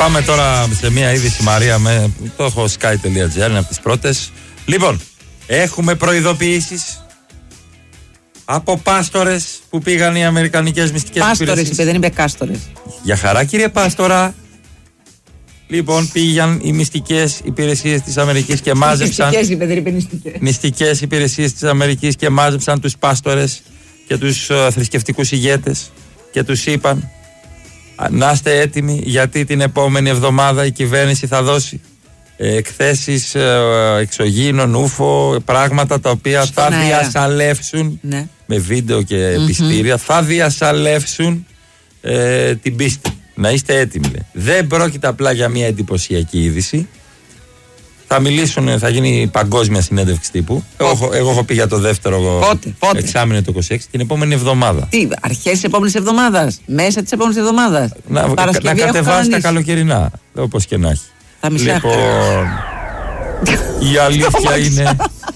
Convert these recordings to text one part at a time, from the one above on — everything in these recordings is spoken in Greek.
Πάμε τώρα σε μια είδηση, Μαρία, το έχω sky.gr, είναι από τις πρώτες. Λοιπόν, έχουμε προειδοποιήσεις από πάστορες που πήγαν οι αμερικανικές μυστικές υπηρεσίες. Πάστορες είπε, δεν είπε κάστορες. Για χαρά, κύριε Πάστορα. Λοιπόν, πήγαν οι μυστικές υπηρεσίες της Αμερικής και μάζεψαν. Μυστικές είπε, δεν είπε νηστικές. Μυστικές υπηρεσίες της Αμερικής και μάζεψαν τους πάστορες και τους θρησκευτικούς ηγέτες και τους είπαν: να είστε έτοιμοι, γιατί την επόμενη εβδομάδα η κυβέρνηση θα δώσει εκθέσεις εξωγήινων, ούφο, πράγματα τα οποία θα διασαλεύσουν, ναι, με βίντεο και επιστήρια, θα διασαλεύσουν την πίστη. Να είστε έτοιμοι. Δεν πρόκειται απλά για μια εντυπωσιακή είδηση. Θα μιλήσουν, θα γίνει παγκόσμια συνέντευξη τύπου. Εγώ έχω πει για το δεύτερο εξάμηνο το 26 την επόμενη εβδομάδα. Τι, αρχές της επόμενης εβδομάδας, μέσα της επόμενης εβδομάδας. Να κατεβάσει τα καλοκαιρινά, όπως και να έχει. Λοιπόν, η αλήθεια είναι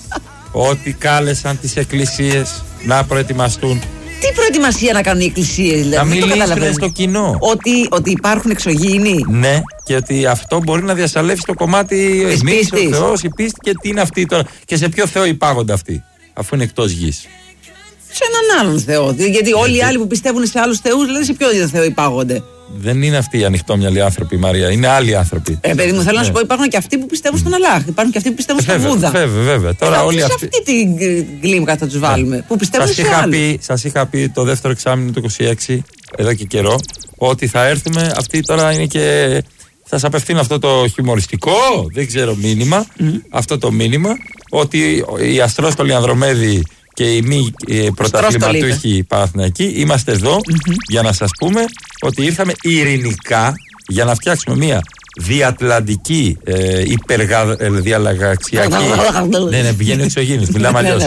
ότι κάλεσαν τις εκκλησίες να προετοιμαστούν. Τι προετοιμασία να κάνουν οι εκκλησίες, δηλαδή? Να μιλήσουν στο κοινό. Ότι υπάρχουν εξωγήινοι. Ναι, και ότι αυτό μπορεί να διασαλεύσει το κομμάτι εμείς, ο Θεός, η πίστη, και τι είναι αυτή τώρα. Και σε ποιο Θεό υπάγονται αυτοί, αφού είναι εκτός γης. Σε έναν άλλον Θεό. Γιατί όλοι οι άλλοι που πιστεύουν σε άλλους θεούς, δηλαδή σε ποιο Θεό υπάγονται. Δεν είναι αυτοί οι ανοιχτόμυαλοι άνθρωποι, Μαρία. Είναι άλλοι άνθρωποι. Παιδί μου, θέλω να σου πω, υπάρχουν και αυτοί που πιστεύουν στον Αλλάχ. Υπάρχουν και αυτοί που πιστεύουν στον Βούδα. Βέβαια. Τώρα όλοι αυτοί. Σε αυτή την κλίμακα θα τους βάλουμε. Που πιστεύουν σε άλλους. Σας είχα πει το δεύτερο εξάμηνο του 26, εδώ και καιρό, ότι θα έρθουμε. Αυτοί τώρα είναι και. Σας απευθύνω αυτό το χιουμοριστικό, δεν ξέρω, μήνυμα. Αυτό το μήνυμα, ότι οι Αστρόστολοι Ανδρομέδη και οι μη πρωταθληματούχοι Παναθηναϊκοί είμαστε εδώ για να σας πούμε ότι ήρθαμε ειρηνικά για να φτιάξουμε μια διατλαντική υπερδιαλαγαξιακή. Ναι, πηγαίνει εξωγήινης, μιλάμε αλλιώς.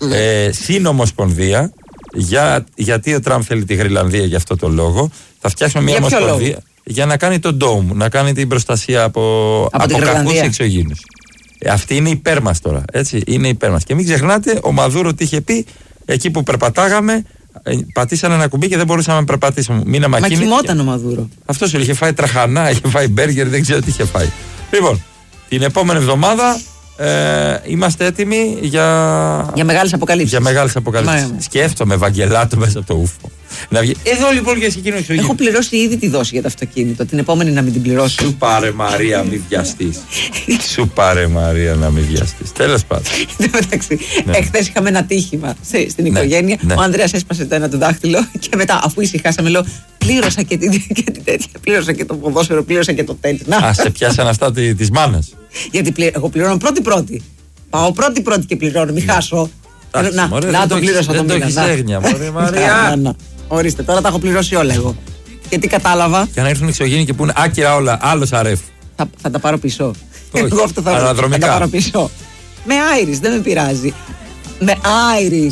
Συνομοσπονδία, γιατί ο Τραμπ θέλει τη Γρυλανδία για αυτό το λόγο. Θα φτιάξουμε μια ομοσπονδία για να κάνει τον ντόμ, να κάνει την προστασία από κακούς εξωγήινους. Αυτή είναι υπέρ μας τώρα, έτσι, είναι υπέρ μας. Και μην ξεχνάτε, ο Μαδούρο τι είχε πει, εκεί που περπατάγαμε, πατήσανε ένα κουμπί και δεν μπορούσαμε να περπατήσουμε. Μα κοιμόταν ο Μαδούρο. Αυτός είχε φάει τραχανά, είχε φάει μπέργκερ, δεν ξέρω τι είχε φάει. Λοιπόν, την επόμενη εβδομάδα είμαστε έτοιμοι για μεγάλες αποκαλύψεις. Σκέφτομαι Ευαγγελάτο μέσα από το ούφο. Εδώ λοιπόν για συγκίνηση εξωγήινου. Έχω πληρώσει ήδη τη δόση για το αυτοκίνητο. Την επόμενη να μην την πληρώσω. Σου πάρε Μαρία, μην βιαστείς. Σου πάρε Μαρία να μην βιαστείς. Τέλος πάντων. Εντάξει, εχθές είχαμε ένα τύχημα στην οικογένεια. Ο Ανδρέας έσπασε το ένα του δάχτυλο και μετά, αφού ησυχάσαμε, λέω: πλήρωσα και την τέτοια. Πλήρωσα και το ποδόσφαιρο, πλήρωσα και το τέτοιο. Α, σε πιάσαν αυτά της μάνας. Γιατί εγώ πληρώνω πρώτη. Πάω πρώτη και πληρώνω, μην χάσω. Να το πλήρωσα το μήνα. Δεν το έχεις έγνοια, Μαρία. Ορίστε, τώρα τα έχω πληρώσει όλα εγώ. Και τι κατάλαβα. Για να έρθουν εξωγήινοι και πούνε άκυρα όλα, άλλος αρέφ. Θα τα πάρω πίσω. Εγώ αυτό θα τα πάρω πίσω. Με Άιρις, δεν με πειράζει. Με Άιρις.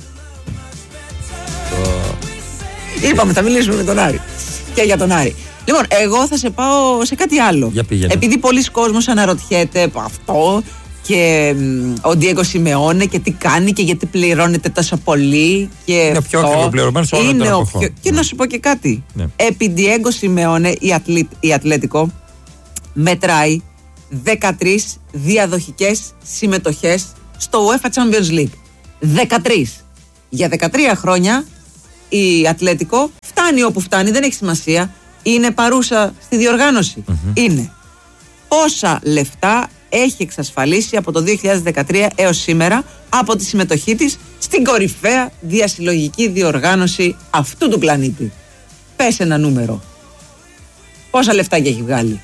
Είπαμε, θα μιλήσουμε με τον Άρη. Και για τον Άρη. Λοιπόν, εγώ θα σε πάω σε κάτι άλλο. Επειδή πολλοί κόσμος αναρωτιέται από αυτό. Και ο Ντιέγκο Σιμεώνε και τι κάνει και γιατί πληρώνεται τόσο πολύ. Και είναι πιο ακριβοπληρωμένο σε όλο τον εποχό. Και να σου πω και κάτι. Ναι. Επί Ντιέγκο Σιμεώνε η Ατλέτικο μετράει 13 διαδοχικές συμμετοχές στο UEFA Champions League. 13. Για 13 χρόνια η Ατλέτικο φτάνει όπου φτάνει, δεν έχει σημασία. Είναι παρούσα στη διοργάνωση. Είναι. Πόσα λεφτά έχει εξασφαλίσει από το 2013 έως σήμερα από τη συμμετοχή της στην κορυφαία διασυλλογική διοργάνωση αυτού του πλανήτη. Πες ένα νούμερο. Πόσα λεφτάκια έχει βγάλει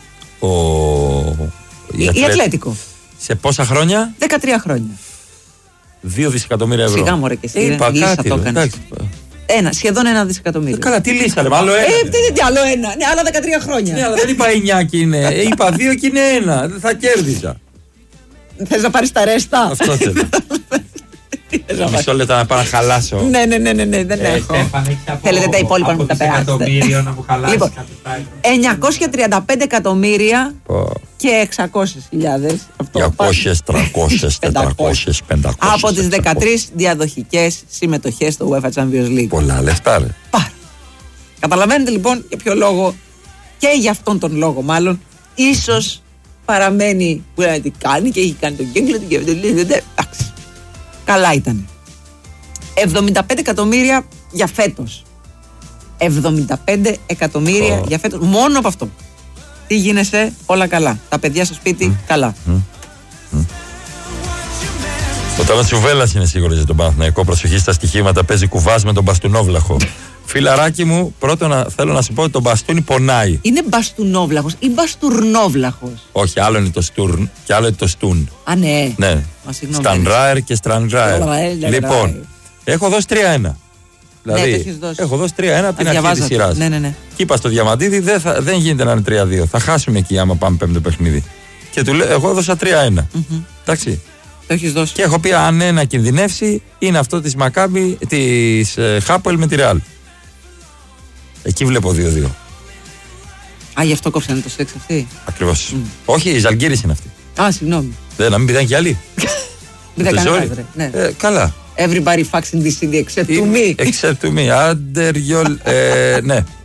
η Ατλέτικο? Σε πόσα χρόνια? 13 χρόνια. 2 δισεκατομμύρια ευρώ. Σιγά μωρέ και εσύ λύσα το έκανες. Σχεδόν 1 δισεκατομμύριο. Καλά, τι λύσανε, άλλο ένα. Τι άλλο ένα, ναι, άλλα 13 χρόνια. Ναι, αλλά δεν είπα 9 και είναι, είπα 2 και είναι 1. Δεν θα κέρδιζα. Θες να πάρεις τα ρέστα? Αυτό θέλω. Μισό λεπτό να πάω να χαλάσω. Ναι, δεν έχω. Θέλετε τα υπόλοιπα να μου τα περάσετε? Λοιπόν, 935 εκατομμύρια και 600.000. 200, 300, 400, 500. Από τις 13 διαδοχικές συμμετοχές στο UEFA Champions League. Πολλά λεφτά, ρε. Καταλαβαίνετε λοιπόν για ποιο λόγο και για αυτόν τον λόγο μάλλον ίσως παραμένει που να τι κάνει και έχει κάνει τον κύκλο του και εντάξει, καλά ήταν. 75 εκατομμύρια για φέτος. 75 εκατομμύρια για φέτος, μόνο από αυτό. Τι γίνεσαι, όλα καλά. Τα παιδιά στο σπίτι, καλά. Ο Ταβατσουβέλλας είναι σίγουρος για τον Παναθηναϊκό. Προσοχή στα στοιχήματα. Παίζει κουβάς με τον μπαστουνόβλαχο. Φιλαράκι μου, πρώτον θέλω να σου πω ότι το μπαστούνι πονάει. Είναι μπαστουνόβλαχος ή μπαστουρνόβλαχος? Όχι, άλλο είναι το στουρν και άλλο είναι το στουν. Α, ναι. Ναι. Στανράερ και Στρανράερ. Λοιπόν, έχω δώσει 3-1. Δηλαδή, έχω δώσει 3-1 από την αρχή της σειράς. Ναι. Και είπα στο Διαμαντίδη, δεν γίνεται να είναι 3-2. Θα χάσουμε εκεί άμα πάμε πέμπτο παιχνίδι. Και του λέω, εγώ έδωσα 3-1. Εντάξει. Το έχεις δώσει. Και έχω πει, αν ένα κινδυνεύσει, είναι αυτό της Μακάμπι, της Χάπολ με τη Ρεάλ. Εκεί βλέπω 2-2. Α, γι' αυτό κόψανε το σεξ αυτή. Ακριβώς. Όχι, η Ζαλγκύρης είναι αυτή. Α, συγγνώμη. Να μην πηδάνε κι άλλοι. Μην τα κανένα, ναι. Καλά. Everybody fucks in this city except to me. Except to me. Under your... ναι.